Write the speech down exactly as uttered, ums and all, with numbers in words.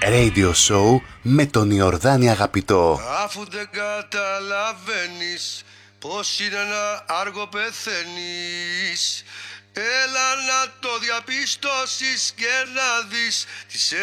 Radio Show με τον Ιορδάνη Αγαπητό. Αφού δεν καταλαβαίνεις πως είναι ένα άργο πεθαίνεις, έλα να το διαπιστώσεις και να δεις τις